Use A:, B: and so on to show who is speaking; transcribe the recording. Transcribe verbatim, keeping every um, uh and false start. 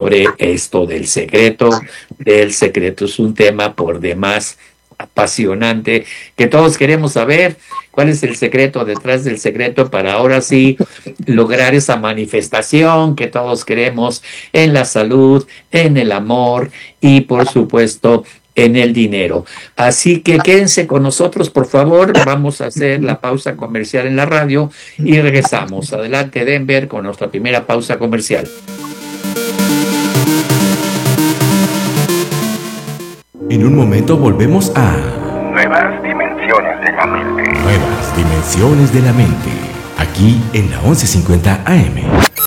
A: sobre esto del secreto. Del secreto es un tema por demás apasionante que todos queremos saber cuál es el secreto detrás del secreto para ahora sí lograr esa manifestación que todos queremos en la salud, en el amor y por supuesto en el dinero. Así que quédense con nosotros, por favor. Vamos a hacer la pausa comercial en la radio y regresamos. Adelante, Denver, con nuestra primera pausa comercial.
B: En un momento volvemos a
C: Nuevas Dimensiones de la Mente.
B: Nuevas Dimensiones de la Mente. Aquí en la once cincuenta A M.